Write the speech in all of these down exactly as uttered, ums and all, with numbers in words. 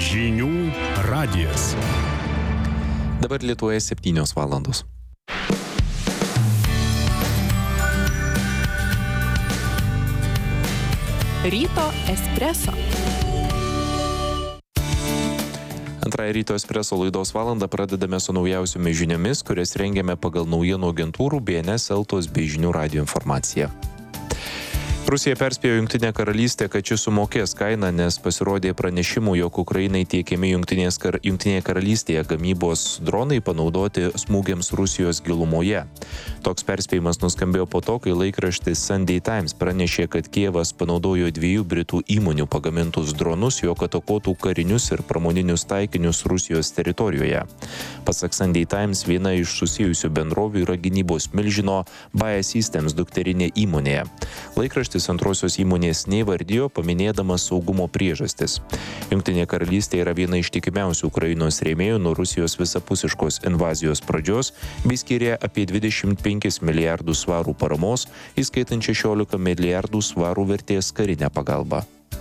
Žinių radijas. Dabar Lietuvoje septynios valandos. Ryto espreso. Antrąją Ryto espreso laidos valandą pradedame su naujausiomis žiniomis, kurias rengiame pagal naujienų agentūrų B N S, Eltos bei Žinių radijo informaciją. Rusija perspėjo Jungtinę karalystę, kad ši sumokės kainą, nes pasirodė pranešimų, jog Ukrainai tiekiami Jungtinės kar... Jungtinėje karalystėje gamybos dronai panaudoti smūgiams Rusijos gilumoje. Toks perspėjimas nuskambėjo po to, kai laikraštis Sunday Times pranešė, kad Kijevas panaudojo dviejų Britų įmonių pagamintus dronus, jog atakuotų karinius ir pramoninius taikinius Rusijos teritorijoje. Pasak Sunday Times, viena iš susijusių bendrovių yra gynybos milžino Bae Systems dukterinė įmonė. Laikraštis antrosios įmonės neįvardijo, paminėdamas saugumo priežastis. Jungtinė karalystė yra viena iš tikimiausių Ukrainos rėmėjų nuo Rusijos visapusiškos invazijos pradžios, bei skyrė apie dvidešimt penkis milijardus svarų paramos, įskaitant šešiolika milijardų svarų vertės karinę pagalbą.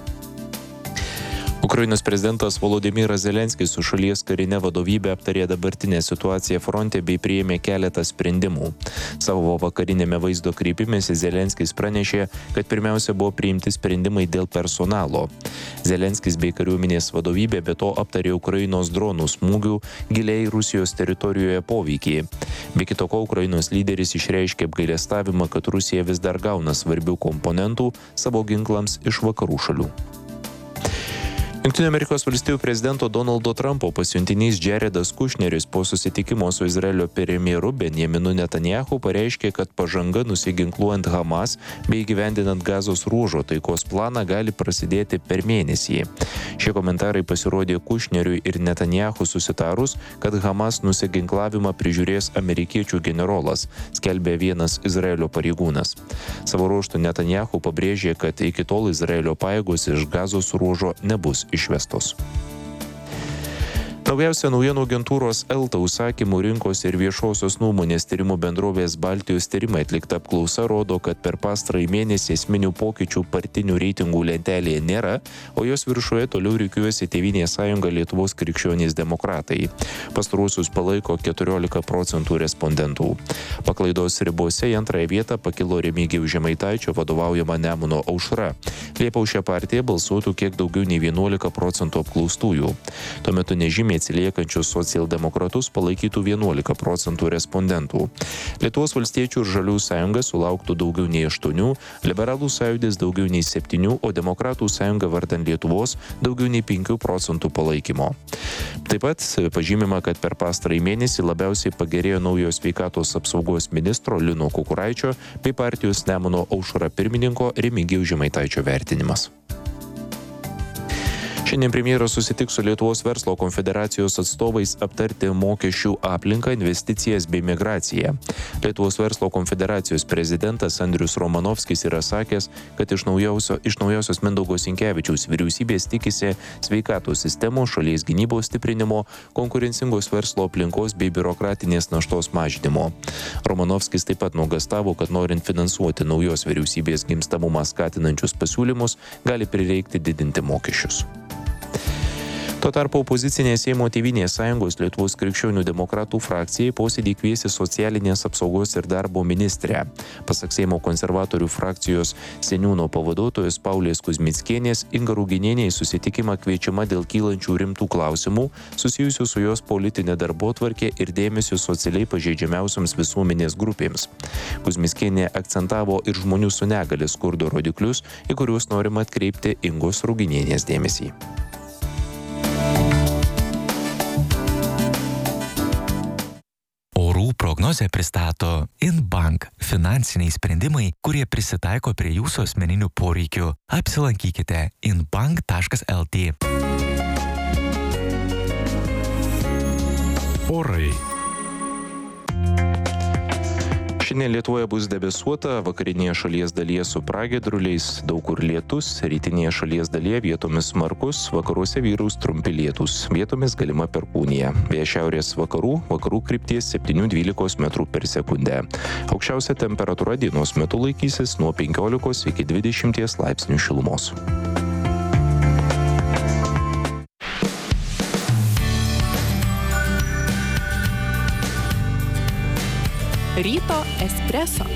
Ukrainos prezidentas Volodymyras Zelenskis su šalies karinė vadovybė aptarė dabartinę situaciją fronte bei priėmė keletą sprendimų. Savo vakarinėme vaizdo kreipimėsi Zelenskis pranešė, kad pirmiausia buvo priimti sprendimai dėl personalo. Zelenskis bei kariuomenės vadovybė be to aptarė Ukrainos dronų smūgių giliai Rusijos teritorijoje poveikį. Be kito ko, Ukrainos lyderis išreiškė apgailestavimą, kad Rusija vis dar gauna svarbių komponentų savo ginklams iš vakarų šalių. Jungtinių Amerikos valstijų prezidento Donaldo Trumpo pasiuntinys Jaredas Kušneris po susitikimo su Izraelio premjeru Benjaminu Netanyahu pareiškė, kad pažanga nusiginkluojant Hamas bei įgyvendinant Gazos ruožo taikos planą gali prasidėti per mėnesį. Šie komentarai pasirodė Kušneriui ir Netanyahu susitarus, kad Hamas nusiginklavimą prižiūrės amerikiečių generolas, skelbė vienas Izraelio pareigūnas. Savo ruožtu Netanyahu pabrėžė, kad iki tol Izraelio pajėgos iš Gazos ruožo nebus išvestos. Naujausia naujienų agentūros Elta užsakymų rinkos ir viešosios nuomonės tyrimų bendrovės Baltijos tyrimai atlikta apklausa rodo, kad per pastarąjį mėnesį esminių pokyčių partinių reitingų lentelėje nėra, o jos viršuje toliau rikiuojasi Tėvynės sąjunga Lietuvos krikščionys demokratai. Pastaruosius palaiko keturiolika procentų respondentų. Paklaidos ribose į antrąją vietą pakilo Remigijaus Žemaitaičio vadovaujama Nemuno aušra. Liepą už šią partiją balsuotų kiek daugiau nei vienuolika procentų apklaustųjų. Tuo metu nežymiai atsiliekančius socialdemokratus palaikytų vienuolika procentų respondentų. Lietuvos valstiečių ir žaliųjų sąjunga sulauktų daugiau nei aštuonių, liberalų sąjūdis daugiau nei septynių, o demokratų sąjunga vardan Lietuvos daugiau nei penkių procentų palaikymo. Taip pat pažymima, kad per pastarąjį mėnesį labiausiai pagerėjo naujo sveikatos apsaugos ministro Lino Kukuraičio bei partijos Nemuno aušra pirmininko Remigijaus Žemaitaičio vertinimas. Šiandien premjeras susitiks su Lietuvos verslo konfederacijos atstovais aptarti mokesčių aplinką, investicijas bei migraciją. Lietuvos verslo konfederacijos prezidentas Andrius Romanovskis yra sakęs, kad iš, naujausio, iš naujausios Mindaugo Sinkevičiaus vyriausybės tikisi sveikatos sistemos, šalies gynybos stiprinimo, konkurencingos verslo aplinkos bei biurokratinės naštos mažinimo. Romanovskis taip pat nuogąstavo, kad norint finansuoti naujos vyriausybės gimstamumą skatinančius pasiūlymus, gali prireikti didinti mokesčius. Tuo tarpu opozicinė Seimo Tėvynės sąjungos Lietuvos krikščionių demokratų frakcijai posėdį kviesi socialinės apsaugos ir darbo ministrę. Pasak Seimo konservatorių frakcijos seniūno pavaduotojos Paulės Kuzmickienės, Inga Ruginienė į susitikimą kviečiama dėl kylančių rimtų klausimų susijusių su jos politinė darbotvarkė ir dėmesiu socialiai pažeidžiamiausiams visuomenės grupėms. Kuzmickienė akcentavo ir žmonių su negalia skurdo rodiklius, į kuriuos norima atkreipti Ingos Ruginienės dėmesį. Prognozę pristato InBank – finansiniai sprendimai, kurie prisitaiko prie jūsų asmeninių poreikių. Apsilankykite inbank taškas lt. Orai. Šiandien Lietuvoje bus debesuota, vakarinėje šalies dalyje su pragiedruliais, daug kur lietus, rytinėje šalies dalyje vietomis smarkus, vakaruose vyraus trumpi lietūs, vietomis galima perkūnija. Vėjas šiaurės vakarų, vakarų krypties septynių dvylikos metrų per sekundę. Aukščiausia temperatūra dienos metu laikysis nuo penkiolikos iki dvidešimties laipsnių šilumos. Ryto espreso.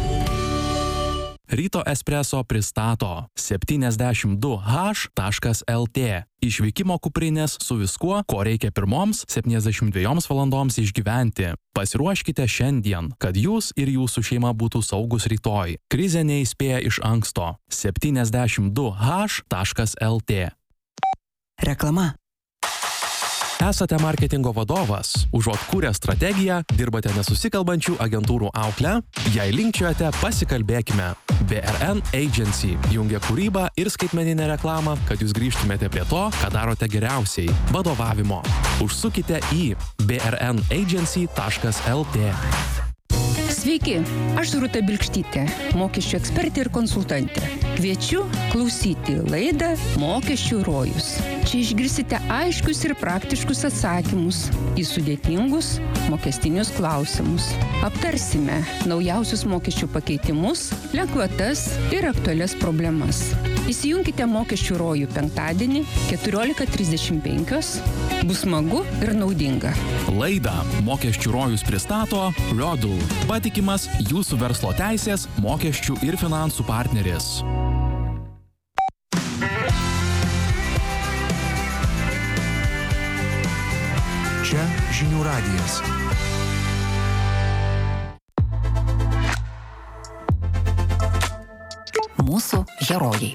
Ryto espreso pristato septyniasdešimt du h taškas el tė. Išvykimo kuprinės su viskuo, ko reikia pirmoms septyniasdešimt dviejoms valandoms išgyventi. Pasiruoškite šiandien, kad jūs ir jūsų šeima būtų saugus rytoj. Krizė neįspėja iš anksto. septyniasdešimt du h taškas el tė. Reklama. Esate marketingo vadovas, užuot kūrę strategiją, dirbate nesusikalbančių agentūrų auklę, jei linkčiojate, pasikalbėkime. B R N Agency jungia kūrybą ir skaitmeninę reklamą, kad jūs grįžtumėte prie to, ką darote geriausiai – vadovavimo. Užsukite į b r n agency taškas el tė. Sveiki, aš Rūta Bilkštytė, mokesčių ekspertė ir konsultantė. Kviečiu klausyti laidą Mokesčių rojus. Čia išgirsite aiškius ir praktiškus atsakymus į sudėtingus mokestinius klausimus. Aptarsime naujausius mokesčių pakeitimus, lengvatas ir aktualias problemas. Įsijunkite Mokesčių rojų penktadienį keturiolika trisdešimt penkios. Bus smagu ir naudinga. Laidą Mokesčių rojus pristato Rodul, patikimas jūsų verslo teisės, mokesčių ir finansų partneris. Čia žinių radijas. Mūsų herojai.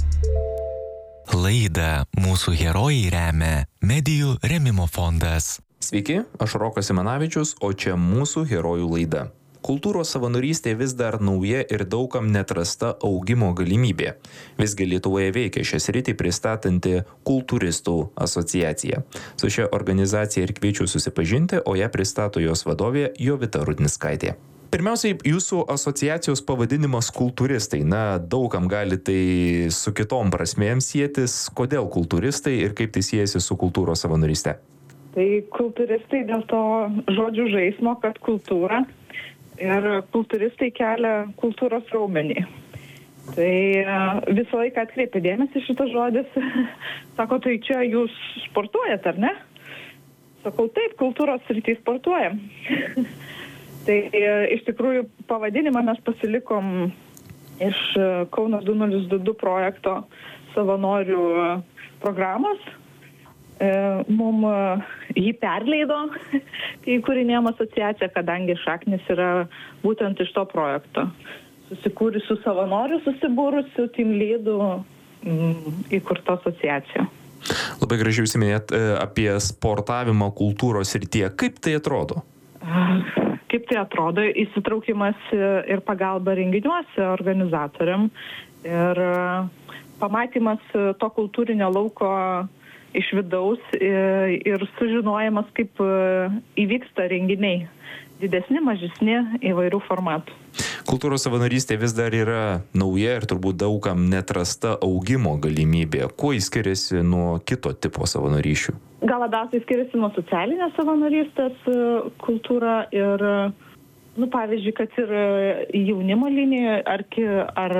Laidą Mūsų herojai remia Medijų rėmimo fondas. Sveiki, aš Rokas Simanavičius, o čia Mūsų herojų laida. Kultūros savanorystė vis dar nauja ir daugam neatrasta augimo galimybė. Visgi Lietuvoje veikia šią sritį pristatanti Kultūristų asociacija. Su šia organizacija ir kviečiu susipažinti, o ją pristato jos vadovė Jovita Rudnickaitė. Pirmiausiai, jūsų asociacijos pavadinimas kultūristai. Na, daugam gali tai su kitom prasmėm sietis. Kodėl kultūristai ir kaip tai siejasi su kultūros savanoryste? Tai kultūristai dėl to žodžių žaismo, kad kultūra ir kultūristai kelia kultūros raumenį. Tai visą laiką atkreipia dėmesį šitas žodis. Sako, tai čia jūs sportuojat, ar ne? Sakau, taip, kultūros srity sportuojam. Tai iš tikrųjų pavadinimą mes pasilikom iš Kaunas du nulis du du projekto savanorių programos. Mum jį perleido, kai įkūrinėjom asociaciją, kadangi šaknis yra būtent iš to projekto. Susikūrusių savanorių, susibūrusių team leadų įkurta asociacija. Labai gražiai užsiminėt apie sportavimą kultūros srityje. Kaip tai atrodo? Kaip tai atrodo, įsitraukimas ir pagalba renginiuose organizatoriam ir pamatymas to kultūrinio lauko iš vidaus ir sužinojimas, kaip įvyksta renginiai, didesni, mažesni, įvairių formatų. Kultūros savanorystė vis dar yra nauja ir turbūt daugam neatrasta augimo galimybė. Kuo jis skiriasi nuo kito tipo savanorysčių? Gal labiausiai skiriasi nuo socialinės savanorystės kultūra ir, nu, pavyzdžiui, kad ir jaunimo linija ar, ar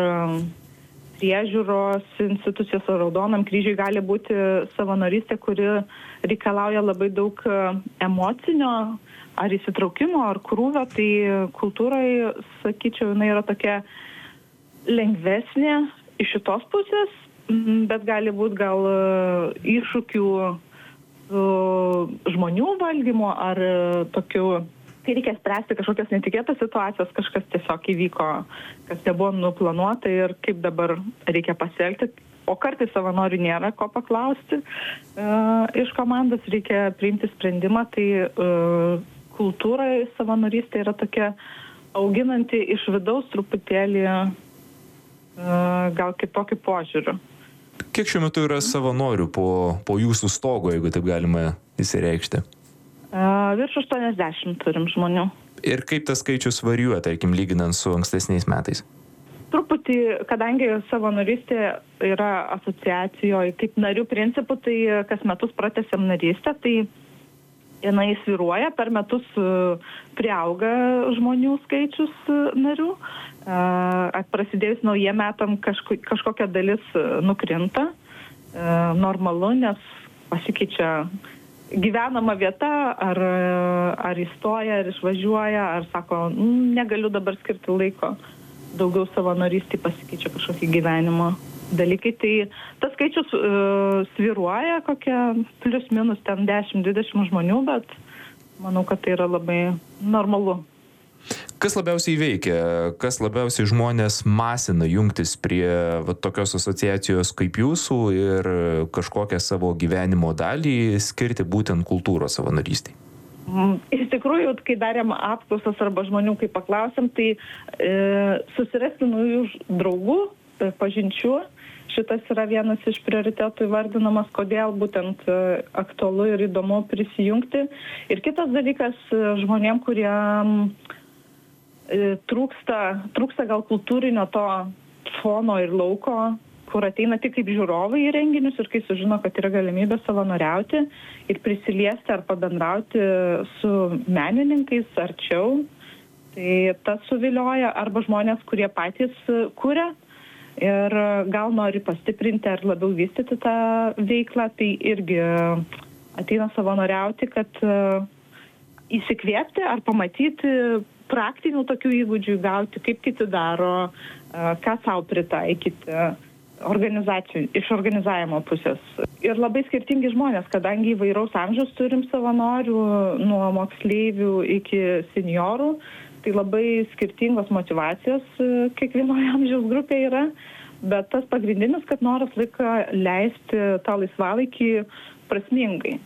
priežiūros institucijos ar Raudonam kryžiui gali būti savanorystė, kuri reikalauja labai daug emocinio ar įsitraukimo, ar krūvio, tai kultūrai, sakyčiau, jinai yra tokia lengvesnė iš šitos pusės, bet gali būti gal iššūkių žmonių valdymo ar tokių, kai reikia spręsti kažkokias netikėtas situacijas, kažkas tiesiog įvyko, kas nebuvo nuplanuota ir kaip dabar reikia pasielgti. O kartais savanorių nėra ko paklausti. E, iš komandos reikia priimti sprendimą, tai e, kultūra savanorystė yra tokia auginanti iš vidaus truputėlį e, gal kitokį požiūrių. Kiek šiuo metu yra savanorių po, po jūsų stogo, jeigu taip galima įsireikšti? Uh, virš aštuoniasdešimt turim žmonių. Ir kaip tas skaičius varijuoja, tarkim, lyginant su ankstesniais metais? Truputį, kadangi savanorystė yra asociacijoje kaip narių principų, tai kas metus pratęsiam narystę, tai jinai svyruoja, per metus priauga žmonių skaičius narių. Uh, prasidėjus naujiem metam kažko, kažkokia dalis nukrinta. Uh, normalu, nes pasikeičia gyvenama vieta, ar, ar įstoja, ar išvažiuoja, ar sako, negaliu dabar skirti laiko, daugiau savanorystį pasikeičia kažkokį gyvenimo dalykai. Tai tas skaičius uh, sviruoja kokie plius minus ten dešimt dvidešimt žmonių, bet manau, kad tai yra labai normalu. Kas labiausiai veikia, kas labiausiai žmonės masina jungtis prie va, tokios asociacijos kaip jūsų ir kažkokią savo gyvenimo dalį skirti būtent kultūros savanorystei? Iš tikrųjų, kai darėm apklausas arba žmonių, kai paklausėm, tai e, susirasti naujų draugų, pažinčių. Šitas yra vienas iš prioritetų įvardinamas, kodėl būtent e, aktualu ir įdomu prisijungti. Ir kitas dalykas, žmonėm, kurie e, trūksta, trūksta gal kultūrinio to fono ir lauko, kur ateina tik kaip žiūrovai į renginius ir kai sužino, kad yra galimybė savanoriauti ir prisiliesti ar pabendrauti su menininkais arčiau. Tai tas suvilioja, arba žmonės, kurie patys kuria ir gal nori pastiprinti ar labiau vystyti tą veiklą, tai irgi ateina savanoriauti, kad įsikvėpti ar pamatyti praktinių tokių įgūdžių gauti, kaip kiti daro, ką savo pritaikyti. Organizacijų, iš organizavimo pusės. Ir labai skirtingi žmonės, kadangi įvairaus amžiaus turim savanorių, nuo moksleivių iki seniorų, tai labai skirtingos motyvacijos kiekvienoje amžiaus grupėje yra, bet tas pagrindinis, kad noras laiką leisti tą laisvalaikį prasmingai.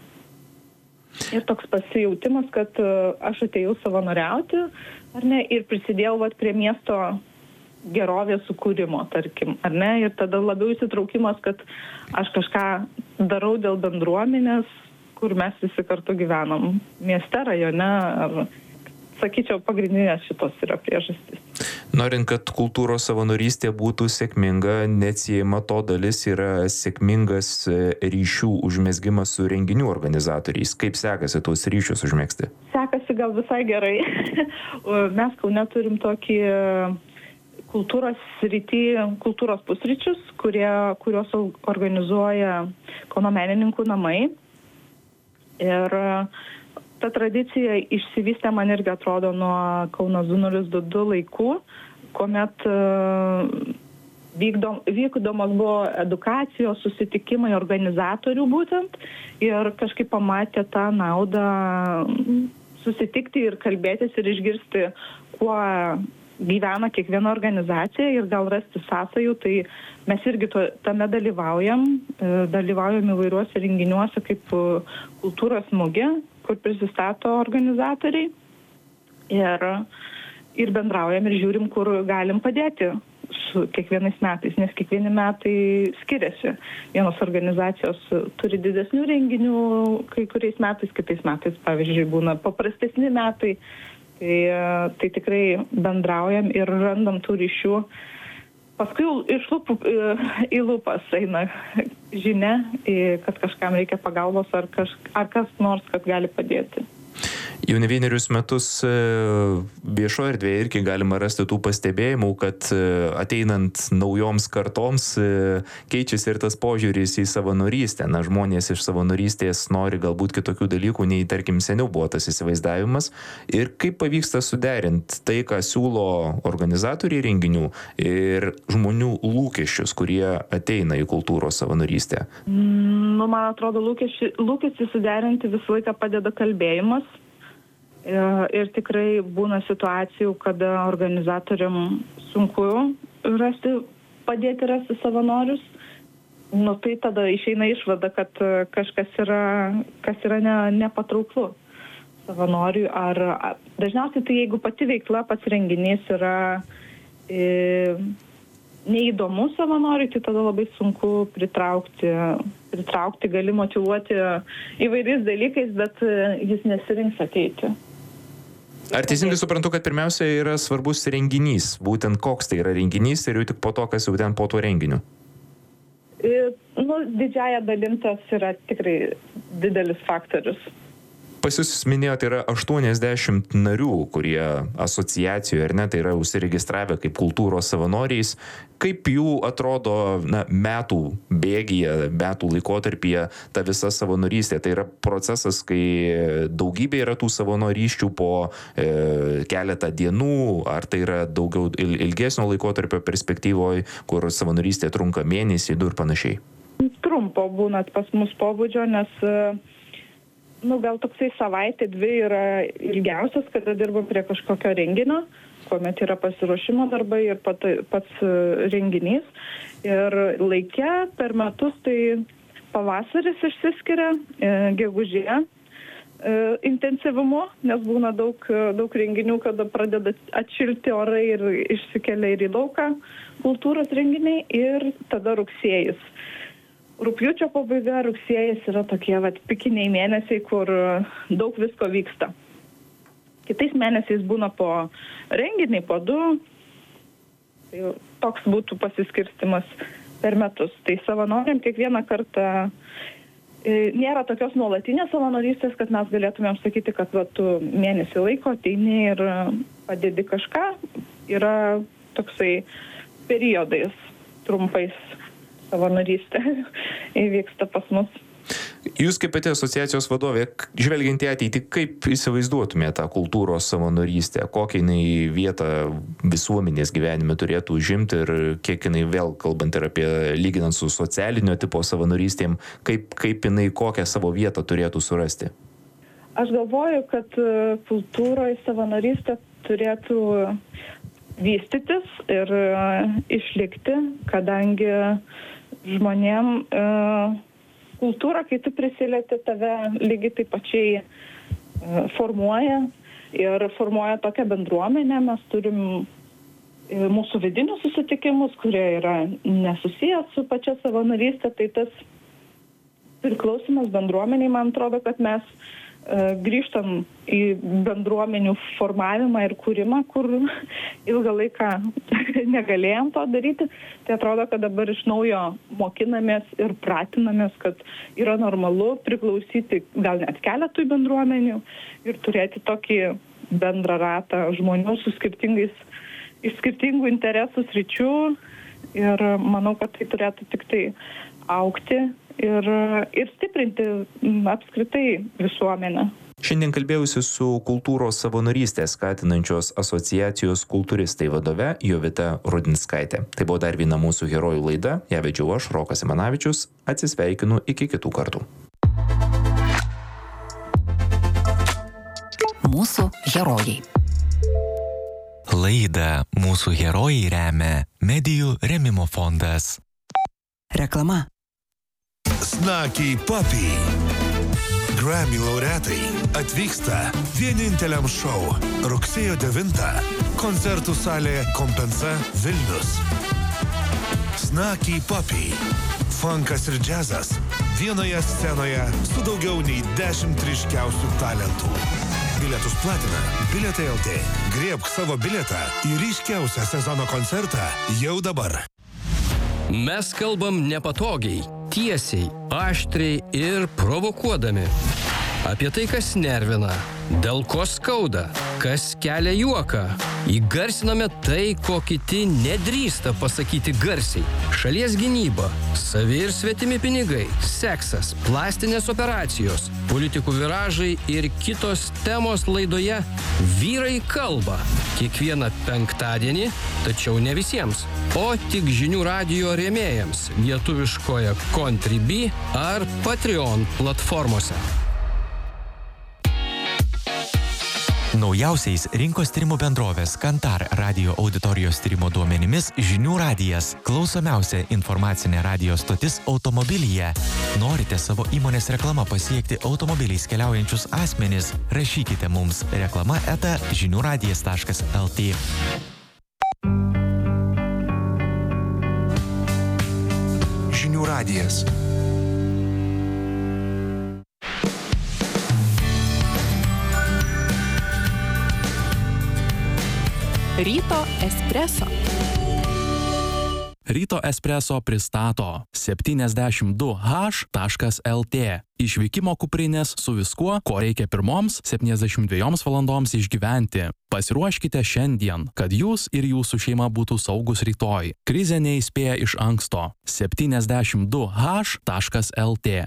Ir toks pasijautimas, kad aš atėjau savanoriauti, ar ne, ir prisidėjau vat, prie miesto gerovės sukūrimo, tarkim, ar ne? Ir tada labiau įsitraukimas, kad aš kažką darau dėl bendruomenės, kur mes visi kartu gyvenam. Mieste, rajone, ar, sakyčiau, pagrindinės šitos yra priežastys. Norint, kad kultūros savanorystė būtų sėkminga, neatsiejama to dalis yra sėkmingas ryšių užmezgimas su renginių organizatoriais. Kaip sekasi tuos ryšius užmegzti? Sekasi gal visai gerai. Mes Kaune turim tokį kultūros srity, kultūros pusryčius, kurie, kurios organizuoja Kauno menininkų namai. Ir ta tradicija išsivystė, man irgi atrodo, nuo Kauno du nulis du du laikų, kuomet vykdom, vykdomos buvo edukacijos, susitikimai organizatorių būtent, ir kažkaip pamatė tą naudą susitikti ir kalbėtis ir išgirsti, kuo gyvena kiekviena organizacija ir gal rasti sąsajų, tai mes irgi to, tame dalyvaujam, dalyvaujam įvairiuose renginiuose kaip kultūros mugė, kur prisistato organizatoriai ir, ir bendraujam ir žiūrim, kur galim padėti su kiekvienais metais, nes kiekvieni metai skiriasi. Vienos organizacijos turi didesnių renginių, kai kuriais metais, kitais metais, pavyzdžiui, būna paprastesni metai. Tai, tai tikrai bendraujam ir randam tų ryšių. Paskui iš lūpų į lūpas eina žinia, kad kažkam reikia pagalbos ar, kaž, ar kas nors, kad gali padėti. Jau ne vienerius metus viešoje erdvėje irgi galima rasti tų pastebėjimų, kad ateinant naujoms kartoms keičiasi ir tas požiūris į savanorystę. Na, žmonės iš savanorystės nori galbūt kitokių dalykų, nei tarkim seniau buvo tas įsivaizdavimas. Ir kaip pavyksta suderinti tai, ką siūlo organizatoriai renginių ir žmonių lūkesčius, kurie ateina į kultūros savanorystę? Nu, man atrodo, lūkesčiai suderinti visą laiką padeda kalbėjimas. Ir tikrai būna situacijų, kada organizatoriam sunku rasti, padėti rasti savanorius. Nu, tai tada išeina išvada, kad kažkas yra, kas yra ne, nepatrauklu savanoriui. Ar, dažniausiai tai jeigu pati veikla, pats renginys yra e, neįdomus savanoriui, tai tada labai sunku pritraukti, pritraukti, gali motyvuoti įvairiais dalykais, bet jis nesirinks ateiti. Ar teisingai suprantu, kad pirmiausia yra svarbus renginys, būtent koks tai yra renginys ir jau tik po to, kas jau ten po to renginiu? Nu, didžiaja dalim tas yra tikrai didelis faktorius. Pas jūs minėjote, yra aštuoniasdešimt narių, kurie asociacijoje, ar ne, tai yra užsiregistravę kaip kultūros savanoriais. Kaip jų atrodo na, metų bėgyje, metų laikotarpyje ta visa savanorystė? Tai yra procesas, kai daugybė yra tų savanorysčių po e, keletą dienų, ar tai yra daugiau ilgesnio laikotarpio perspektyvoje, kur savanorystė trunka mėnesį, du ir panašiai? Trumpo būna pas mus pobūdžio, nes nu, gal toksai savaitė, dvi yra ilgiausias, kada dirbam prie kažkokio renginio, kuomet yra pasiruošimo darbai ir pat, pats renginys. Ir laike per metus tai pavasaris išsiskiria, e, gegužė e, intensyvumu, nes būna daug, daug renginių, kada pradeda atšilti orai ir išsikelia ir į lauką kultūros renginiai, ir tada rugsėjis. Rugpjūčio pabaiga, rugsėjas yra tokie vat, pikiniai mėnesiai, kur daug visko vyksta. Kitais mėnesiais būna po renginį, po du. Tai toks būtų pasiskirstimas per metus. Tai savanoriam kiekvieną kartą e, nėra tokios nuolatinės savanorystės, kad mes galėtumėm sakyti, kad va, tu mėnesį laiko ateini ir padedi kažką. Yra toksai periodais trumpais savanorystė įvyksta pas mus. Jūs kaip pati asociacijos vadovė, žvelgiant į ateitį, kaip įsivaizduotumėte tą kultūros savanorystę? Kokią jinai vietą visuomenės gyvenime turėtų užimti ir kiek jinai, vėl kalbant ir apie lyginant su socialinio tipo savanorystėm, kaip, kaip jinai kokią savo vietą turėtų surasti? Aš galvoju, kad kultūroje savanorystė turėtų vystytis ir išlikti, kadangi žmonėm e, kultūra, kai tu prisilieti, tave lygiai taip pačiai e, formuoja ir formuoja tokią bendruomenę. Mes turim e, mūsų vidinius susitikimus, kurie yra nesusiję su pačia savanorystė, tai tas priklausimas bendruomeniai, man atrodo, kad mes grįžtam į bendruomenių formavimą ir kūrimą, kur ilgą laiką negalėjom to daryti. Tai atrodo, kad dabar iš naujo mokinamės ir pratinamės, kad yra normalu priklausyti gal net keletui bendruomenių ir turėti tokį bendrą ratą žmonių su skirtingais, iš skirtingų interesų sričių. Ir manau, kad tai turėtų tik tai augti ir, ir stiprinti apskritai visuomenę. Šiandien kalbėjausi su kultūros savanorystės skatinančios asociacijos kultūristai vadove Jovita Rudinskaitė. Tai buvo dar viena mūsų herojų laida. Ją vedžiau aš, Rokas Simanavičius. Atsisveikinu iki kitų kartų. Mūsų herojai. Laidą Mūsų herojai remia Medijų rėmimo fondas. Reklama. Snakiai Papi. Grammy laureatai atvyksta vieninteliam šou rugsėjo devintą. Koncertų salė Kompensa Vilnius. Snakiai Papi. Funkas ir džiazas vienoje scenoje su daugiau nei dešimt ryškiausių talentų. Bilietus platina Bilietai L T. Griebk savo bilietą į ryškiausią sezono koncertą jau dabar. Mes kalbam nepatogiai, tiesiai, aštriai ir provokuodami. Apie tai, kas nervina, dėl ko skauda, kas kelia juoką. Įgarsiname tai, ko kiti nedrįsta pasakyti garsiai. Šalies gynyba, savi ir svetimi pinigai, seksas, plastinės operacijos, politikų viražai ir kitos temos laidoje Vyrai kalba. Kiekvieną penktadienį, tačiau ne visiems, o tik žinių radijo rėmėjams lietuviškoje Contribui ar Patreon platformose. Naujausiais rinkos tyrimų bendrovės Kantar radio auditorijos tyrimo duomenimis Žinių radijas – klausomiausia informacinė radio stotis automobilyje. Norite savo įmonės reklama pasiekti automobiliais keliaujančius asmenis? Rašykite mums reklama eta žinių radijas taškas el tė. Žinių radijas. Ryto espreso. Ryto espreso pristato septyniasdešimt du haš taškas el tė. Išvykimo kuprinės su viskuo, ko reikia pirmoms septyniasdešimt dviejoms valandoms išgyventi. Pasiruoškite šiandien, kad jūs ir jūsų šeima būtų saugus rytoj. Krizė neįspėja iš anksto. septyniasdešimt du haš taškas el tė.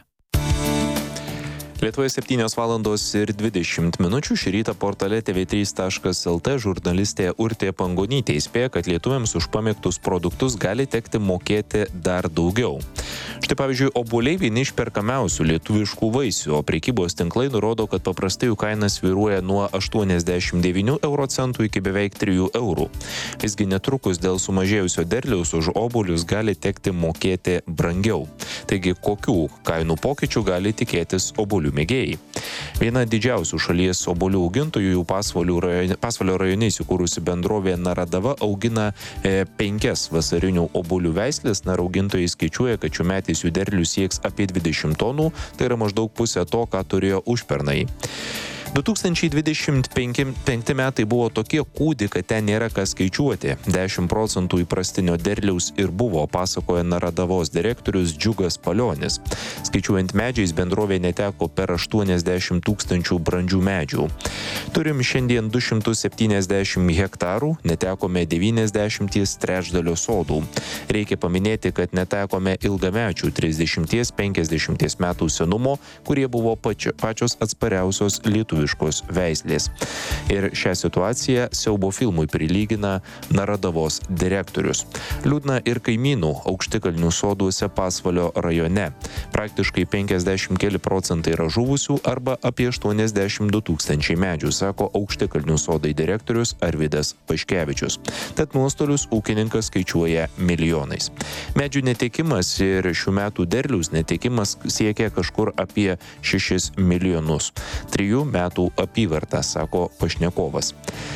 Lietuvoje septynios valandos ir dvidešimt minučių. Šį rytą portale tė vė trys taškas el tė žurnalistė Urtė Pangonytė įspėja, kad lietuviams už pamėgtus produktus gali tekti mokėti dar daugiau. Štai pavyzdžiui, obuoliai vieni iš perkamiausių lietuviškų vaisių, o prekybos tinklai nurodo, kad paprastai jų kaina svyruoja nuo aštuoniasdešimt devynių euro centų iki beveik trijų eurų. Visgi netrukus dėl sumažėjusio derliaus už obuolius gali tekti mokėti brangiau. Taigi, kokių kainų pokyčių gali tikėtis obuolių mėgėjai? Viena didžiausių šalies obuolių augintojų, jų Pasvalio rajone, Pasvalio rajone įsikūrusi bendrovė Naradava augina e, penkias vasarinių obuolių veislės. Na, augintojai skaičiuoja, kad šių metais jų derlius sieks apie dvidešimt tonų, tai yra maždaug pusė to, ką turėjo užpernai. du tūkstančiai dvidešimt penkti metai buvo tokie kūdi, kad ten nėra ką skaičiuoti. dešimt procentų įprastinio derliaus ir buvo, pasakoja Naradavos direktorius Džiugas Palionis. Skaičiuojant medžiais, bendrovė neteko per aštuoniasdešimt tūkstančių brandžių medžių. Turim šiandien du šimtus septyniasdešimt hektarų, netekome devyniasdešimt trečdalio sodų. Reikia paminėti, kad netekome ilgamečių trisdešimt penkiasdešimt metų senumo, kurie buvo pači, pačios atspariausios lietuvių veislės. Ir šią situaciją siaubo filmui prilygina Naradavos direktorius. Liūdna ir kaimynų aukštikalnių soduose Pasvalio rajone. Praktiškai penkiasdešimt keli procentai yra žuvusių arba apie aštuoniasdešimt du tūkstančiai medžių, sako aukštikalnių sodai direktorius Arvydas Paškevičius. Tad nuostolius ūkininkas skaičiuoja milijonais. Medžių netekimas ir šių metų derliaus netekimas siekia kažkur apie šešis milijonus. Trijų metų apyvartą, sako pašnekovas.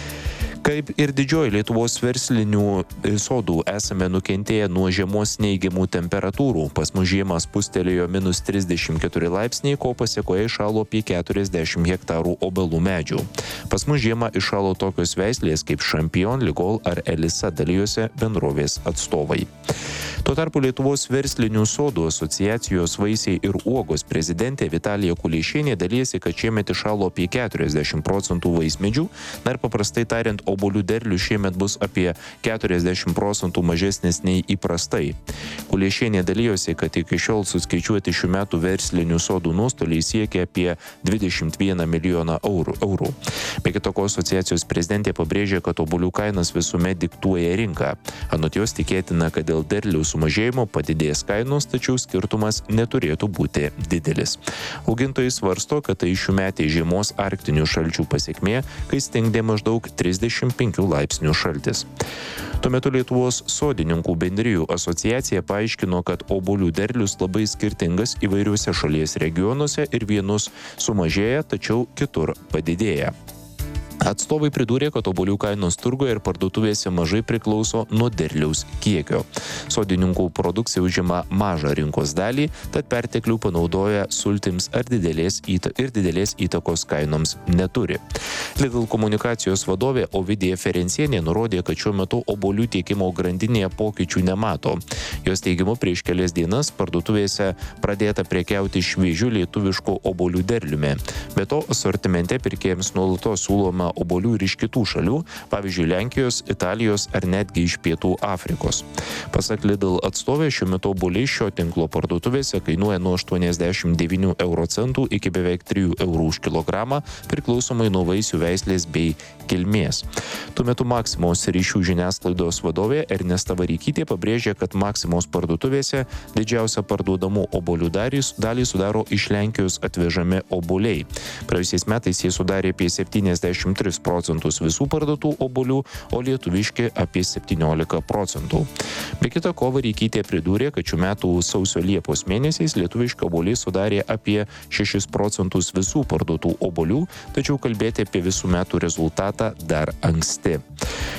Kaip ir didžioji Lietuvos verslinių sodų esame nukentėję nuo žiemos neigiamų temperatūrų. Pas mus žiemą spustelėjo minus trisdešimt keturi laipsniai, ko pasiekoje iššalo apie keturiasdešimt hektarų obelų medžių. Pas mus žiemą iššalo tokios veislės kaip Šampion, Ligol ar Elisa, dalijosi bendrovės atstovai. Tuo tarpu Lietuvos verslinių sodų asociacijos vaisiai ir uogos prezidentė Vitalija Kuleišienė dalyjasi, kad šiemet iššalo apie keturiasdešimt procentų vaismedžių, na ir paprastai tariant, obuolių derlius šiemet bus apie keturiasdešimt procentų mažesnis nei įprastai. Kuleišienė dalyjosi, kad iki šiol suskaičiuoti šių metų verslinių sodų nuostoliai siekia apie dvidešimt vieną milijoną eurų. Be kita ko, asociacijos prezidentė pabrėžė, kad obuolių kainas visuomet diktuoja rinka. Anot jos tikėtina, kad dėl derliaus sumažėjimo padidės kainos, tačiau skirtumas neturėtų būti didelis. Augintojai svarsto, kad tai šių metų žiemos arktinių šalčių pasekmė, kai stingdė maždaug trisdešimt penkių laipsnių šaltis. Tuo metu Lietuvos sodininkų bendrijų asociacija paaiškino, kad obuolių derlius labai skirtingas įvairiuose šalies regionuose ir vienus sumažėja, tačiau kitur padidėja. Atstovai pridūrė, kad obuolių kainos turgoje ir parduotuvėse mažai priklauso nuo derliaus kiekio. Sodininkų produkcija užima mažą rinkos dalį, tad perteklių panaudoja sultims ar didelės įta- ir didelės įtakos kainoms neturi. Lidl komunikacijos vadovė Ovidija Ferencienė nurodė, kad šiuo metu obuolių tiekimo grandinėje pokyčių nemato. Jos teigimu, prieš kelias dienas parduotuvėse pradėta prekiauti šviežių lietuviškų obuolių derliumi. Be to, asortimente pirkėjams nuolatos siūloma obuolių ir iš kitų šalių, pavyzdžiui, Lenkijos, Italijos ar netgi iš Pietų Afrikos. Pasak Lidl atstovė, šiuo metu obuoliai šio tinklo parduotuvėse kainuoja nuo aštuoniasdešimt devynių euro centų iki beveik trijų eurų už kilogramą, priklausomai nuo vaisių veislės bei kilmės. Tuo metu Maksimos ryšių žiniasklaidos vadovė Ernesta Vareikytė pabrėžė, kad Maksimos parduotuvėse didžiausia parduodamų obuolių dalį sudaro iš Lenkijos atvežami obuoliai. Praėjusiais metais jie sudarė apie septyniasdešimt tris procentus visų parduotų obuolių, o lietuviški apie septyniolika procentų. Be kita ko, Vareikytė pridūrė, kad šių metų sausio-liepos mėnesiais lietuviški obuoliai sudarė apie šešis procentus visų parduotų obuolių, tačiau kalbėti apie visų metų rezultatą dar anksti.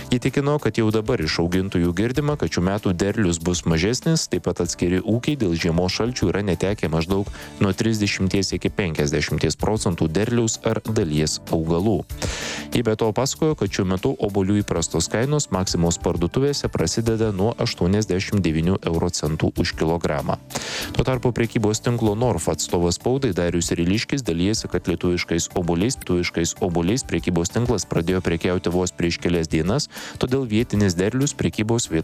Įtikino, kad jau dabar iš augintojų girdima, kad šių metų derlius bus mažesnis, taip pat atskiri ūkiai dėl žiemos šalčių yra netekę maždaug nuo trisdešimties iki penkiasdešimties procentų derliaus ar dalies augalų. Ji be to pasakojo, kad šiuo metu obuolių įprastos kainos Maksimos parduotuvėse prasideda nuo aštuoniasdešimt devynių euro centų už kilogramą. Tuo tarpu prekybos tinklo Norf atstovas spaudai Darius Ryliškis dalyjasi, kad lietuviškais obuoliais, lietuviškais obuoliais prekybos tinklas pradėjo prekiauti vos prieš kelias dienas, todėl vietinis derlius prekybos vietoje